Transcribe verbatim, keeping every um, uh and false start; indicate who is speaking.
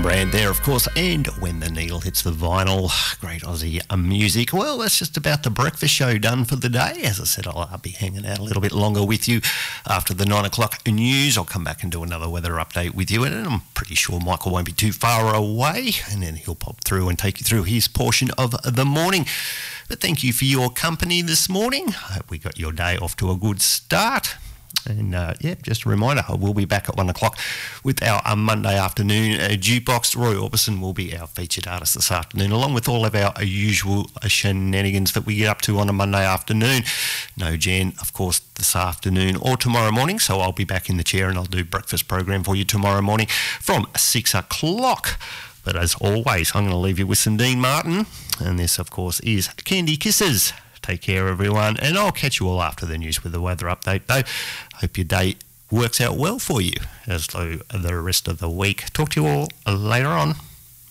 Speaker 1: Brand there, of course, and When the Needle Hits the Vinyl. Great Aussie music. Well, that's just about the breakfast show done for the day. As I said, I'll, I'll be hanging out a little bit longer with you after the nine o'clock news. I'll come back and do another weather update with you, and I'm pretty sure Michael won't be too far away, and then he'll pop through and take you through his portion of the morning. But thank you for your company this morning. I hope we got your day off to a good start. And uh, yeah, just a reminder, I will be back at one o'clock with our uh, Monday afternoon uh, jukebox. Roy Orbison will be our featured artist this afternoon, along with all of our uh, usual uh, shenanigans that we get up to on a Monday afternoon. No Jan, of course, this afternoon or tomorrow morning, so I'll be back in the chair and I'll do breakfast program for you tomorrow morning from six o'clock. But as always, I'm going to leave you with some Dean Martin, and this, of course, is Candy Kisses. Take care, everyone, and I'll catch you all after the news with the weather update, though. Hope your day works out well for you as though the rest of the week. Talk to you all later on.